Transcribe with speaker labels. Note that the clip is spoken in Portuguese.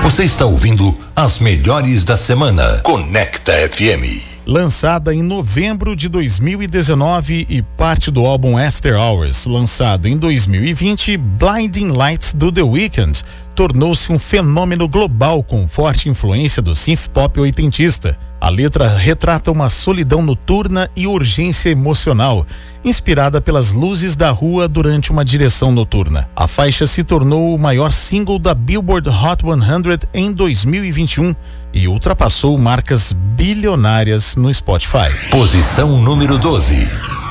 Speaker 1: Você está ouvindo as melhores da semana. Conecta FM.
Speaker 2: Lançada em novembro de 2019 e parte do álbum After Hours, lançado em 2020, Blinding Lights do The Weeknd tornou-se um fenômeno global com forte influência do synth pop oitentista. A letra retrata uma solidão noturna e urgência emocional, inspirada pelas luzes da rua durante uma direção noturna. A faixa se tornou o maior single da Billboard Hot 100 em 2021 e ultrapassou marcas bilionárias no Spotify.
Speaker 1: Posição número 12.